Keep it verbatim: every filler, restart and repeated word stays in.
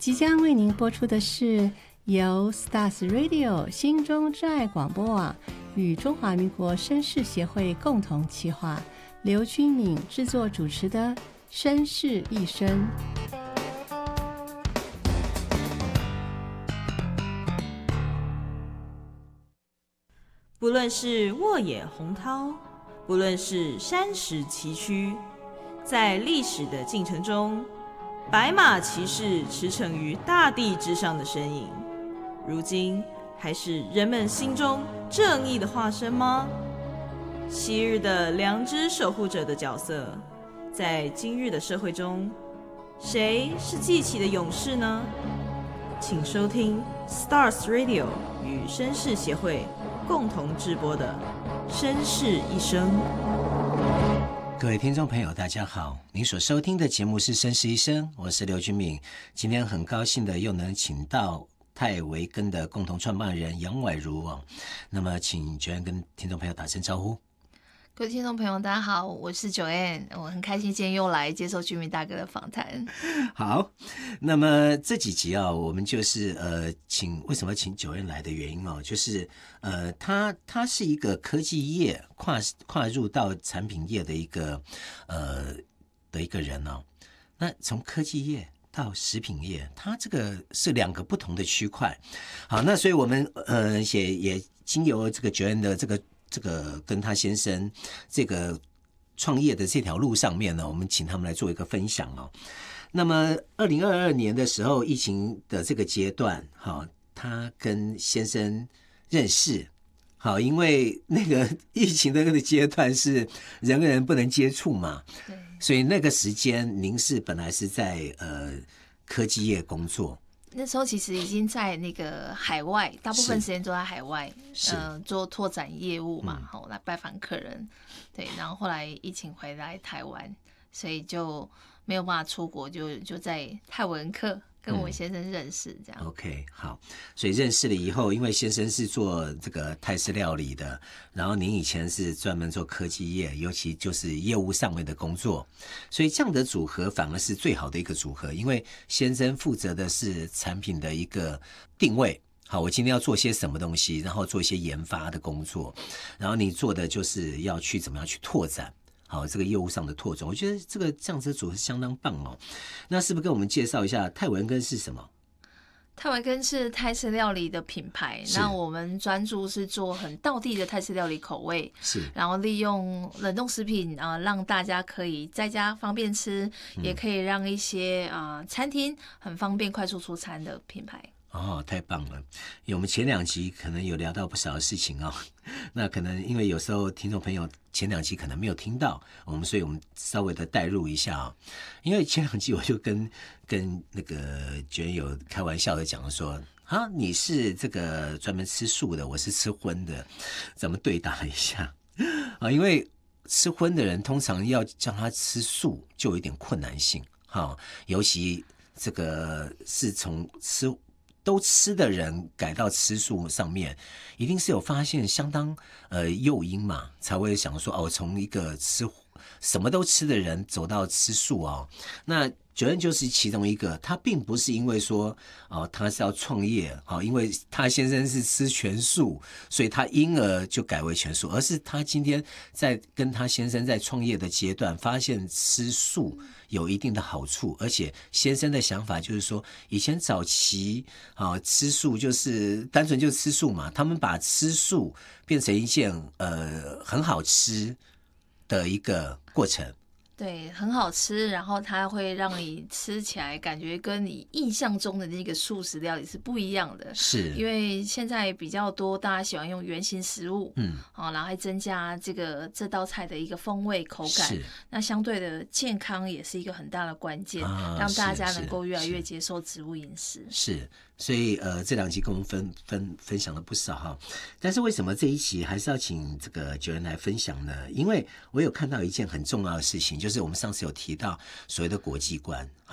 即将为您播出的是由 Stars Radio 心中之爱广播网与中华民国绅士协会共同企划，刘君敏制作主持的绅士一生。 不论是沃野洪涛，不论是山石崎岖，在历史的进程中，白马骑士驰骋于大地之上的身影，如今还是人们心中正义的化身吗？昔日的良知守护者的角色，在今日的社会中，谁是记起的勇士呢？请收听 Stars Radio 与绅士协会共同制播的《绅士一生》。 各位听众朋友大家好，您所收听的节目是《绅士一生》，我是刘君敏。今天很高兴的又能请到泰维根的共同创办人杨婉如哦。那么请Joanne跟听众朋友打声招呼。 各位听众朋友大家好，我是Joanne，我很开心今天又来接受君敏大哥的访谈。 好，那么这几集啊，我们就是呃，请为什么请Joanne来的原因哦，就是呃，他他是一个科技业跨跨入到产品业的一个呃的一个人哦。那从科技业到食品业，它这个是两个不同的区块。好，那所以我们呃也也经由这个Joanne的这个。这个跟他先生这个创业的这条路上面呢，我们请他们来做一个分享哦。那么二零二二年的时候，疫情的这个阶段，哈，他跟先生认识，好，因为那个疫情的那个阶段是人跟人不能接触嘛，对，所以那个时间您是本来是在呃科技业工作。 那时候其实已经在那个海外，大部分时间都在海外，呃，做拓展业务嘛，好、嗯、来拜访客人，对。然后后来疫情回来台湾，所以就没有办法出国，就就在泰文课跟我先生认识，这样、 嗯。OK， 好，所以认识了以后，因为先生是做这个泰式料理的，然后您以前是专门做科技业，尤其就是业务上面的工作，所以这样的组合反而是最好的一个组合，因为先生负责的是产品的一个定位。好，我今天要做些什么东西，然后做一些研发的工作，然后你做的就是要去怎么样去拓展。好，这个业务上的拓展，我觉得这个这样子的组合相当棒哦。那是不是跟我们介绍一下泰文根是什么？ 泰文根是泰式料理的品牌，那我们专注是做很道地的泰式料理口味，是，然后利用冷冻食品啊、呃，让大家可以在家方便吃，嗯、也可以让一些啊、呃、餐厅很方便快速出餐的品牌。 哦，太棒了！因为我们前两集可能有聊到不少的事情哦，那可能因为有时候听众朋友前两集可能没有听到我们，所以我们稍微的带入一下哦。因为前两集我就跟跟那个Joanne有开玩笑的讲说，啊，你是这个专门吃素的，我是吃荤的，咱们对打了一下啊。因为吃荤的人通常要叫他吃素就有一点困难性，哈，尤其这个是从吃。都吃的人改到吃素上面，一定是有发现相当呃诱因嘛，才会想说哦，从一个吃什么都吃的人走到吃素哦。那Joanne就是其中一个，他并不是因为说哦他是要创业哦，因为他先生是吃全素，所以他因而就改为全素，而是他今天在跟他先生在创业的阶段，发现吃素有一定的好处，而且先生的想法就是说，以前早期啊吃素就是单纯就吃素嘛，他们把吃素变成一件呃很好吃的一个过程。 对，很好吃，然后它会让你吃起来感觉跟你印象中的那个素食料理是不一样的。是，因为现在比较多大家喜欢用原型食物，嗯，好、哦，然后还增加这个这道菜的一个风味口感。是，那相对的健康也是一个很大的关键，啊、让大家能够越来越接受植物饮食。 是。所以呃，这两集跟我们分分分享了不少哈，但是为什么这一期还是要请这个Joanne来分享呢？因为我有看到一件很重要的事情，就是我们上次有提到所谓的国际观。